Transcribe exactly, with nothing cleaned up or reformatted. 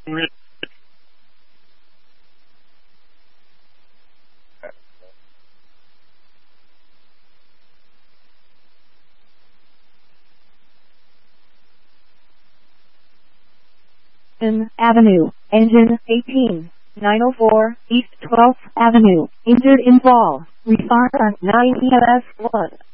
Avenue, engine eighteen, nine oh four, East twelfth Avenue, injured in fall, refund on nine E L S one.